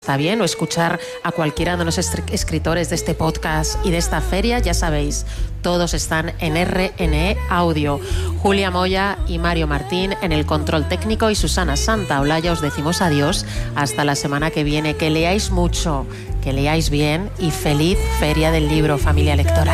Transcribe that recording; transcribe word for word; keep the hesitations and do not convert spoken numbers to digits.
está bien, o escuchar a cualquiera de los escritores de este podcast y de esta feria, ya sabéis, todos están en R N E Audio. Julia Moya y Mario Martín en el control técnico y Susana Santaolalla. Os decimos adiós hasta la semana que viene. Que leáis mucho, que leáis bien y feliz Feria del Libro, familia lectora.